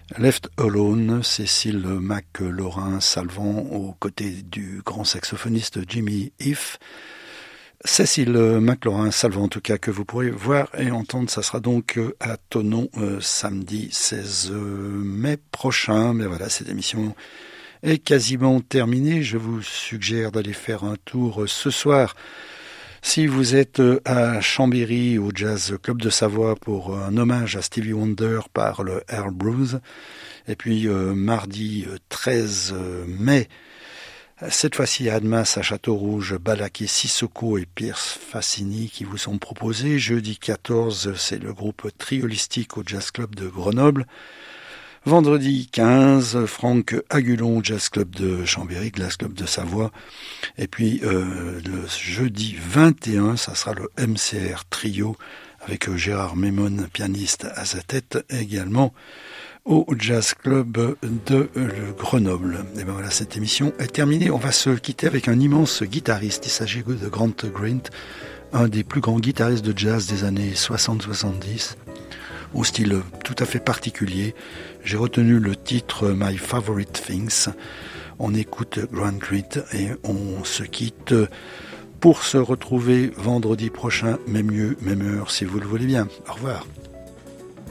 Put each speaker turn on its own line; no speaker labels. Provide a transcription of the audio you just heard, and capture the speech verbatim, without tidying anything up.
Left Alone, Cécile McLaurin-Salvant aux côtés du grand saxophoniste Jimmy Ive. Cécile McLaurin-Salvant en tout cas que vous pourrez voir et entendre, ça sera donc à Thonon euh, samedi seize mai prochain. Mais voilà, cette émission est quasiment terminée. Je vous suggère d'aller faire un tour ce soir. Si vous êtes à Chambéry, au Jazz Club de Savoie, pour un hommage à Stevie Wonder par le Earl Blues, et puis euh, mardi treize mai, cette fois-ci à Admas, à Château-Rouge, Balaké, Sissoko et Pierce Fassini qui vous sont proposés. Jeudi quatorze, c'est le groupe Triolistique au Jazz Club de Grenoble. Vendredi quinze, Franck Agulon, Jazz Club de Chambéry, Jazz Club de Savoie. Et puis euh, le jeudi vingt et un, ça sera le M C R Trio avec Gérard Mémon, pianiste à sa tête, également au Jazz Club de Grenoble. Et ben voilà, cette émission est terminée. On va se quitter avec un immense guitariste. Il s'agit de Grant Grint, un des plus grands guitaristes de jazz des années soixante soixante-dix, au style tout à fait particulier. J'ai retenu le titre My Favorite Things. On écoute Grant Grint et on se quitte pour se retrouver vendredi prochain, même lieu, même heure, si vous le voulez bien. Au revoir.